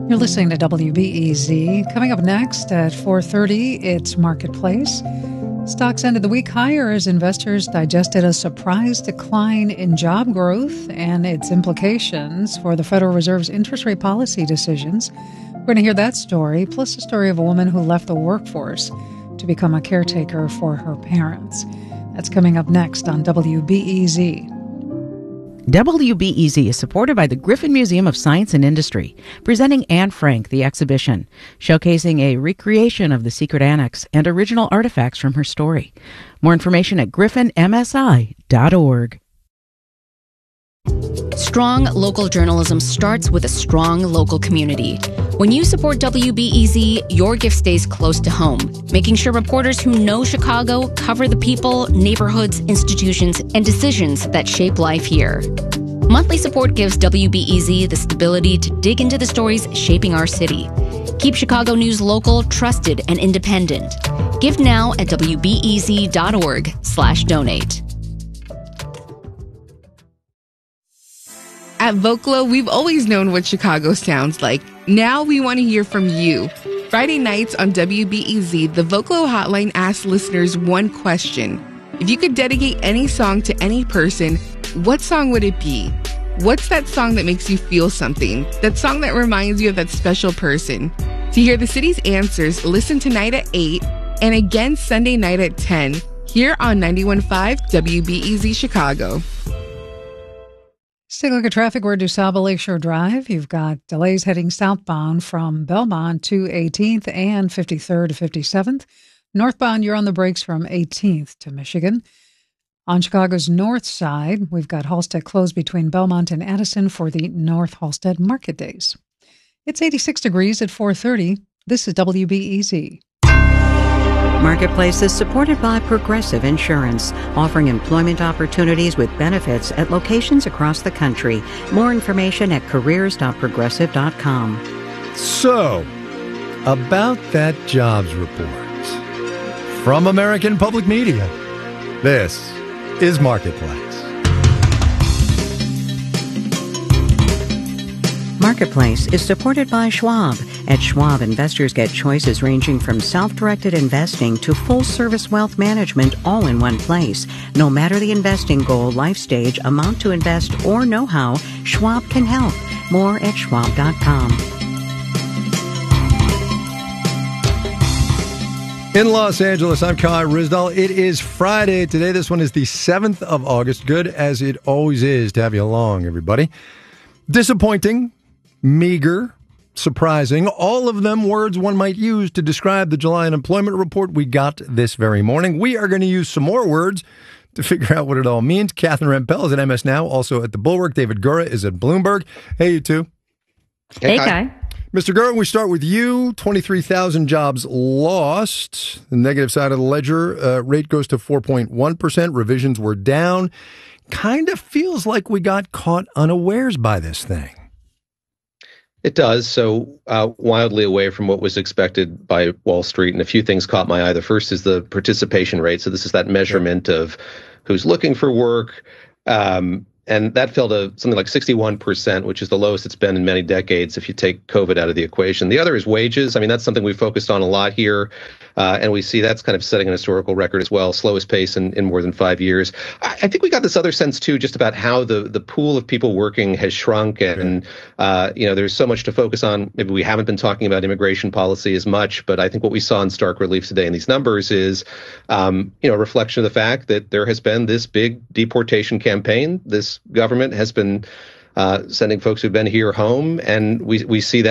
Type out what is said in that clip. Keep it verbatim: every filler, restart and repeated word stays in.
You're listening to W B E Z. Coming up next at four thirty, it's Marketplace. Stocks ended the week higher as investors digested a surprise decline in job growth and its implications for the Federal Reserve's interest rate policy decisions. We're going to hear that story, plus the story of a woman who left the workforce to become a caretaker for her parents. That's coming up next on W B E Z. W B E Z is supported by the Griffin Museum of Science and Industry, presenting Anne Frank, the exhibition, showcasing a recreation of the secret annex and original artifacts from her story. More information at griffin m s i dot org. Strong local journalism starts with a strong local community. When you support W B E Z, your gift stays close to home, making sure reporters who know Chicago cover the people, neighborhoods, institutions, and decisions that shape life here. Monthly support gives W B E Z the stability to dig into the stories shaping our city. Keep Chicago news local, trusted, and independent. Give now at w b e z dot org slash donate. At Vocalo, we've always known what Chicago sounds like. Now we want to hear from you. Friday nights on W B E Z, the Vocalo hotline asks listeners one question. If you could dedicate any song to any person, what song would it be? What's that song that makes you feel something? That song that reminds you of that special person? To hear the city's answers, listen tonight at eight and again Sunday night at ten here on ninety-one point five W B E Z Chicago. Let's take a look at traffic. We're at DuSable Lakeshore Drive. You've got delays heading southbound from Belmont to eighteenth and fifty-third to fifty-seventh. Northbound, you're on the brakes from eighteenth to Michigan. On Chicago's north side, we've got Halstead closed between Belmont and Addison for the North Halstead Market Days. It's eighty-six degrees at four thirty. This is W B E Z. Marketplace is supported by Progressive Insurance, offering employment opportunities with benefits at locations across the country. More information at careers dot progressive dot com. So, about that jobs report. From American Public Media, this is Marketplace. Marketplace is supported by Schwab. At Schwab, investors get choices ranging from self-directed investing to full-service wealth management all in one place. No matter the investing goal, life stage, amount to invest, or know-how, Schwab can help. More at schwab dot com. In Los Angeles, I'm Kai Ryssdal. It is Friday today. This one is the seventh of August. Good as it always is to have you along, everybody. Disappointing, meager, surprising, all of them words one might use to describe the July unemployment report we got this very morning. We are going to use some more words to figure out what it all means. Catherine Rampell is at M S Now, also at The Bulwark. David Gura is at Bloomberg. Hey, you two. Hey, Kai. Mister Gura, we start with you. twenty-three thousand jobs lost. The negative side of the ledger, uh, rate goes to four point one percent. Revisions were down. Kind of feels like we got caught unawares by this thing. It does. So uh, wildly away from what was expected by Wall Street. And a few things caught my eye. The first is the participation rate. So this is that measurement of who's looking for work. Um, and that fell to something like sixty-one percent, which is the lowest it's been in many decades if you take COVID out of the equation. The other is wages. I mean, that's something we focused on a lot here. Uh, and we see that's kind of setting an historical record as well, slowest pace in, in more than five years. I, I think we got this other sense, too, just about how the, the pool of people working has shrunk. And, uh, you know, there's so much to focus on. Maybe we haven't been talking about immigration policy as much, but I think what we saw in stark relief today in these numbers is, um, you know, a reflection of the fact that there has been this big deportation campaign. This government has been uh, sending folks who've been here home, and we, we see that.